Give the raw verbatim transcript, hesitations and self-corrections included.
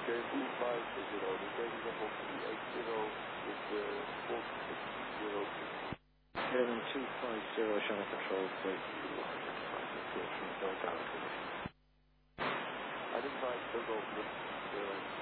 K two five zero, the taking off of three eight zero with the four six zero. seven two five zero, channel control, three. Delta. Identified, don't open it. Uh,